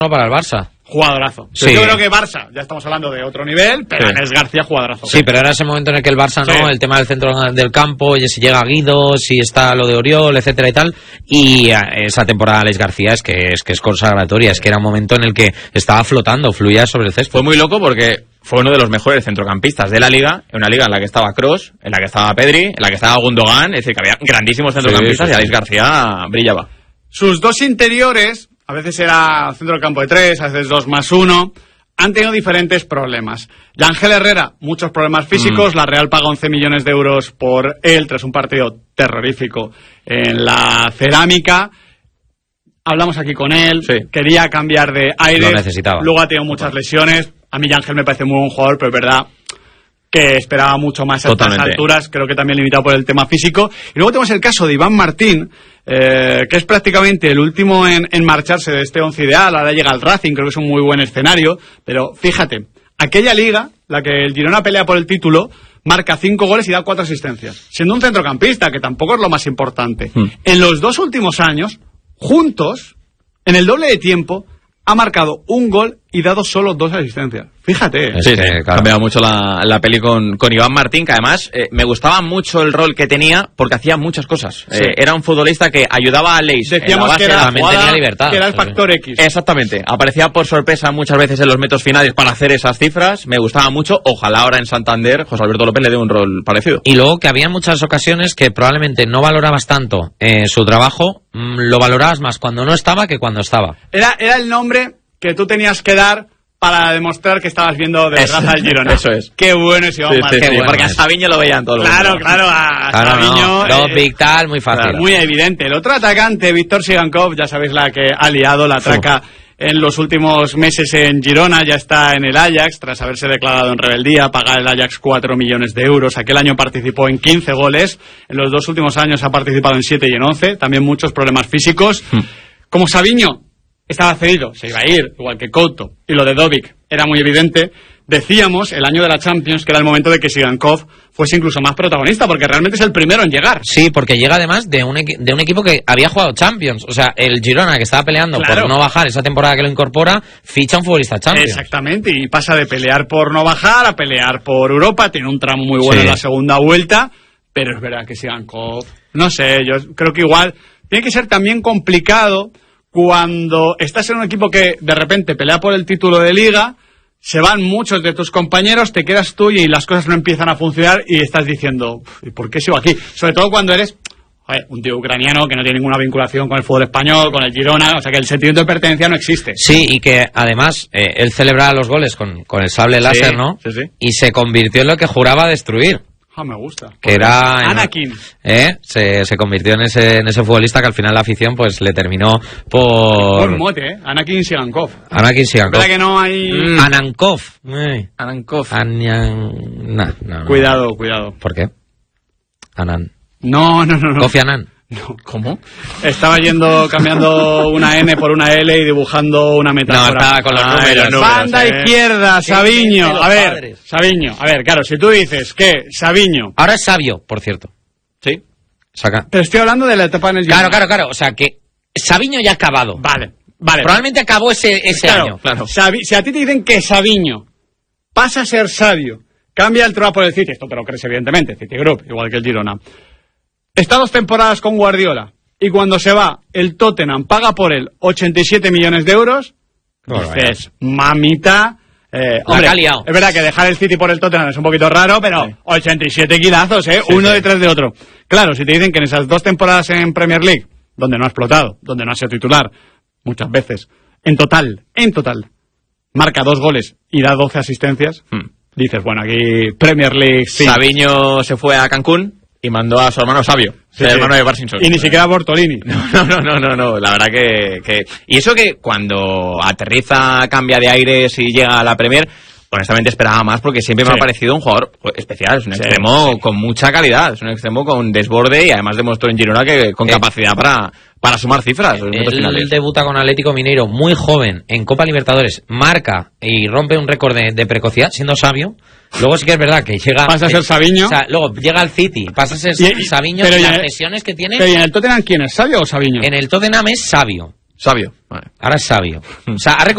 para el Barça. Jugadorazo. Sí. Yo creo que Barça, ya estamos hablando de otro nivel, pero Ángeles García, jugadorazo. Sí, pero era ese momento en el que el Barça, ¿no? El tema del centro del campo, y si llega Guido, si está lo de Oriol, etcétera y tal. Y esa temporada Ángeles García es que es consagratoria, es que era un momento en el que estaba flotando, fluía sobre el césped. Fue muy loco porque fue uno de los mejores centrocampistas de la liga, en una liga en la que estaba Kroos, en la que estaba Pedri, en la que estaba Gundogan, es decir, que había grandísimos centrocampistas y Ángeles García brillaba. Sus dos interiores, a veces era centro del campo de 3, a veces 2+1, han tenido diferentes problemas. Ángel Herrera, muchos problemas físicos, la Real paga 11 millones de euros por él tras un partido terrorífico en la Cerámica. Hablamos aquí con él, quería cambiar de aire, lo necesitaba. Luego ha tenido muchas lesiones. A mí Ángel me parece muy buen jugador, pero es verdad que esperaba mucho más a estas alturas, creo que también limitado por el tema físico. Y luego tenemos el caso de Iván Martín, que es prácticamente el último en marcharse de este once ideal. Ahora llega al Racing, creo que es un muy buen escenario, pero fíjate, aquella liga, la que el Girona pelea por el título, marca 5 goles y da 4 asistencias, siendo un centrocampista, que tampoco es lo más importante. En los 2 últimos años, juntos, en el doble de tiempo, ha marcado 1 gol y dado solo 2 asistencias. Fíjate. Sí, claro. Ha cambiado mucho la peli con Iván Martín, que además me gustaba mucho el rol que tenía porque hacía muchas cosas. Era un futbolista que ayudaba a Leis. Decíamos que era tenía libertad, que era el factor X. Exactamente. Aparecía por sorpresa muchas veces en los metros finales para hacer esas cifras. Me gustaba mucho. Ojalá ahora en Santander José Alberto López le dé un rol parecido. Y luego que había muchas ocasiones que probablemente no valorabas tanto su trabajo, lo valorabas más cuando no estaba que cuando estaba. Era el nombre que tú tenías que dar para demostrar que estabas viendo de verdad al Girona. Eso es. Qué bueno es Iván Martín. Bueno, porque a Sabiño lo veían todos. Claro, a Sabiño. Big tal, muy fácil. Muy evidente. El otro atacante, Víctor Sigankov, ya sabéis la que ha liado, la traca en los últimos meses en Girona, ya está en el Ajax, tras haberse declarado en rebeldía, pagar el Ajax 4 millones de euros. Aquel año participó en 15 goles, en los 2 últimos años ha participado en 7 y en 11, también muchos problemas físicos. Como Sabiño estaba cedido, se iba a ir, igual que Couto, y lo de Dovic era muy evidente. Decíamos, el año de la Champions, que era el momento de que Sigankov fuese incluso más protagonista, porque realmente es el primero en llegar. Sí, porque llega además de un equipo que había jugado Champions. O sea, el Girona, que estaba peleando por no bajar esa temporada que lo incorpora, ficha un futbolista Champions. Exactamente, y pasa de pelear por no bajar a pelear por Europa. Tiene un tramo muy bueno en la segunda vuelta, pero es verdad que Sigankov, no sé, yo creo que igual tiene que ser también complicado cuando estás en un equipo que de repente pelea por el título de liga, se van muchos de tus compañeros, te quedas tú y las cosas no empiezan a funcionar y estás diciendo, ¿y por qué sigo aquí? Sobre todo cuando eres un tío ucraniano que no tiene ninguna vinculación con el fútbol español, con el Girona, o sea que el sentimiento de pertenencia no existe. Sí, y que además él celebraba los goles con el sable láser, ¿no? Sí. Y se convirtió en lo que juraba destruir. Me gusta. Que era Anakin. Se convirtió en ese futbolista que al final la afición pues le terminó por... Buen mote, Anakin Sigankov. Anakin Sigankov. ¿Verdad que no hay...? Anankov. Anankov. No. Cuidado. ¿Por qué? Anan. No. Kofi Annan. No. ¿Cómo? Estaba cambiando una N por una L y dibujando una metáfora. No, estaba con los números. Banda izquierda, Sabiño. A ver, Sabiño. A ver, claro, si tú dices que Sabiño... Ahora es sabio, por cierto. Sí. Saca. Te estoy hablando de la etapa en el Girona. Claro. O sea, que Sabiño ya ha acabado. Vale. Probablemente acabó ese año. Claro. Si a ti te dicen que Sabiño pasa a ser sabio, cambia el trabajo por el City, esto te lo crees evidentemente, City Group, igual que el Girona. Está 2 temporadas con Guardiola y cuando se va, el Tottenham paga por él 87 millones de euros. Dices, mamita. Hombre, es verdad que dejar el City por el Tottenham es un poquito raro, pero 87 kilazos, uno detrás de otro. Claro, si te dicen que en esas 2 temporadas en Premier League, donde no ha explotado, donde no ha sido titular, muchas veces, en total, marca 2 goles y da 12 asistencias, dices, bueno, aquí Premier League... Sí. Sabiño se fue a Cancún y mandó a su hermano Sabio, el hermano de Barsinson. Y ni siquiera Bortolini. No, la verdad que... Y eso que cuando aterriza, cambia de aires y llega a la Premier, honestamente esperaba más porque siempre me ha parecido un jugador especial, es un extremo con mucha calidad, es un extremo con desborde y además demostró en Girona que con capacidad para sumar cifras. Él debuta con Atlético Mineiro muy joven en Copa Libertadores, marca y rompe un récord de precocidad siendo Sabio. Luego sí que es verdad que llega... Pasa a ser Sabiño. O sea, luego llega al City, pasa a ser Sabiño y las lesiones que tiene... Pero ¿y en el Tottenham quién es? ¿Sabio o Sabiño? En el Tottenham es Sabio. Sabio, vale. Ahora es Sabio. O sea, ha